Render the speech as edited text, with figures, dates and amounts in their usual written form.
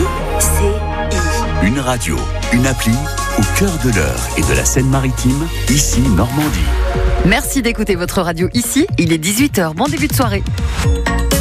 RCI. Une radio, une appli, au cœur de l'Eure et de la Seine-Maritime, ici Normandie. Merci d'écouter votre radio ici, il est 18h, bon début de soirée.